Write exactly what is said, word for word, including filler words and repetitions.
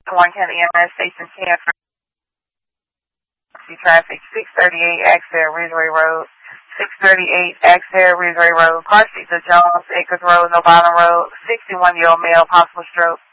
Warren County E M S Station ten. Traffic six thirty-eight Axel Ridgeway Road, six thirty-eight Axel Ridgeway Road, car seats of Jones Acres Road, No Bottom Road, sixty-one year old male, possible stroke.